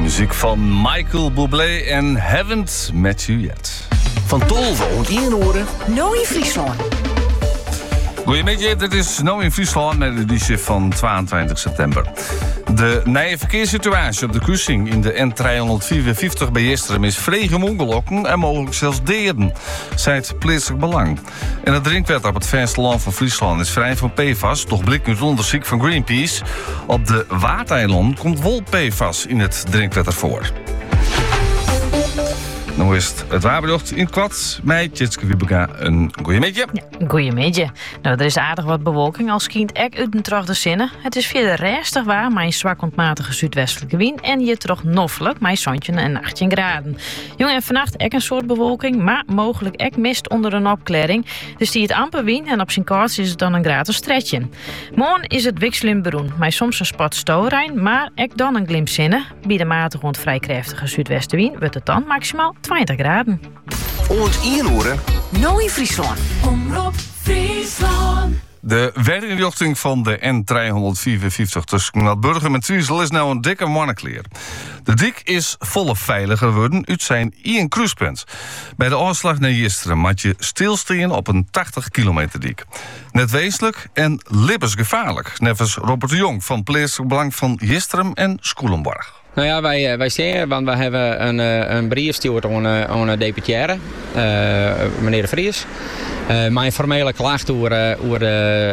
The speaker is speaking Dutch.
Muziek van Michael Bublé en Haven't Met You Yet. Van Tolve en Ienoren. Nou in Friesland. Goedemiddag, dit is Nou in Friesland met de editie van 22 september. De nieuwe verkeerssituatie op de kruising in de N354 bij Jestrum is vregen ongelukken en mogelijk zelfs deden, zei het plaatselijk belang. En het drinkwater op het verste land van Friesland is vrij van PFAS, toch blikt uit onderzoek van Greenpeace. Op de Waardeiland komt wel PFAS in het drinkwater voor. Nu is het waarbericht in het kwad. Mij, Tjitske Wiebega, een goeiemiddag. Ja, goeiemiddag. Nou, er is aardig wat bewolking als kind ek uit en terug de zinnen. Het is verder restig waar, maar een zwak ontmatige zuidwestelijke wind. En je terug noffelijk, maar zonnetje en 18 graden. Jong, en vannacht ek een soort bewolking, maar mogelijk ek mist onder een opklaring. Dus die het amper wien en op zijn koorts is het dan een gratis stretchen. Morgen is het wikselend beroen, maar soms een spot stoorijn, maar ek dan een glimp zinnen. Bij de matige rond vrij krachtige zuidwestenwind wordt het dan maximaal 20 graden. Oont Ienoren. Nou in Friesland. Omroep Friesland. De werinrichting van de N354 tussen Nalburgum en Triesel is nou een dikke mannekleer. De dik is volle veiliger geworden uit zijn één kruispunt. Bij de aanslag naar Jestrum had je stilstaan op een 80 kilometer dik. Net wezenlijk en levensgevaarlijk. Nevens Robert de Jong van plaatselijk belang van Jestrum en Schoelenborg. Nou ja, wij zien, want we hebben een brief gestuurd aan de deputaire, meneer de Vries. Mijn formele klacht over